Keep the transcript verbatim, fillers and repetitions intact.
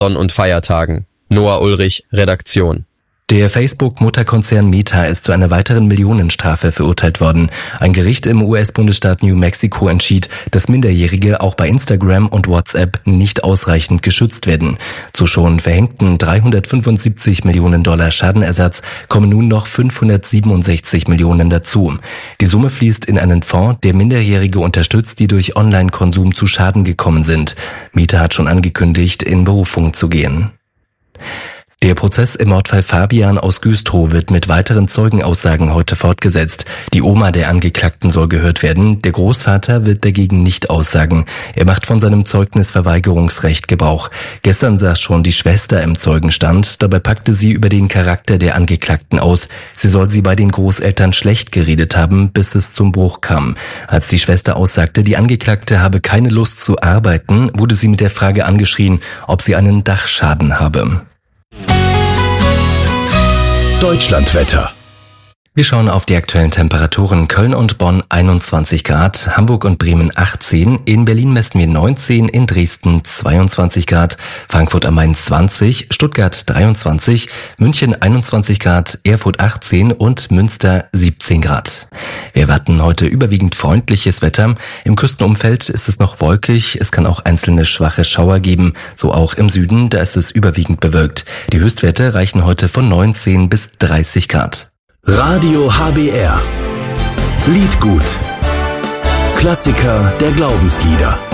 Sonn- und Feiertagen. Noah Ulrich, Redaktion. Der Facebook-Mutterkonzern Meta ist zu einer weiteren Millionenstrafe verurteilt worden. Ein Gericht im U S-Bundesstaat New Mexico entschied, dass Minderjährige auch bei Instagram und WhatsApp nicht ausreichend geschützt werden. Zu schon verhängten dreihundertfünfundsiebzig Millionen Dollar Schadenersatz kommen nun noch fünfhundertsiebenundsechzig Millionen dazu. Die Summe fließt in einen Fonds, der Minderjährige unterstützt, die durch Online-Konsum zu Schaden gekommen sind. Meta hat schon angekündigt, in Berufung zu gehen. Der Prozess im Mordfall Fabian aus Güstrow wird mit weiteren Zeugenaussagen heute fortgesetzt. Die Oma der Angeklagten soll gehört werden, der Großvater wird dagegen nicht aussagen. Er macht von seinem Zeugnisverweigerungsrecht Gebrauch. Gestern saß schon die Schwester im Zeugenstand, dabei packte sie über den Charakter der Angeklagten aus. Sie soll sie bei den Großeltern schlecht geredet haben, bis es zum Bruch kam. Als die Schwester aussagte, die Angeklagte habe keine Lust zu arbeiten, wurde sie mit der Frage angeschrien, ob sie einen Dachschaden habe. Deutschlandwetter. Wir schauen auf die aktuellen Temperaturen. Köln und Bonn einundzwanzig Grad, Hamburg und Bremen achtzehn, in Berlin messen wir neunzehn, in Dresden zweiundzwanzig Grad, Frankfurt am Main zwanzig, Stuttgart dreiundzwanzig, München einundzwanzig Grad, Erfurt achtzehn und Münster siebzehn Grad. Wir erwarten heute überwiegend freundliches Wetter. Im Küstenumfeld ist es noch wolkig, es kann auch einzelne schwache Schauer geben, so auch im Süden, da ist es überwiegend bewölkt. Die Höchstwerte reichen heute von neunzehn bis dreißig Grad. Radio H B R. Liedgut. Klassiker der Glaubenslieder.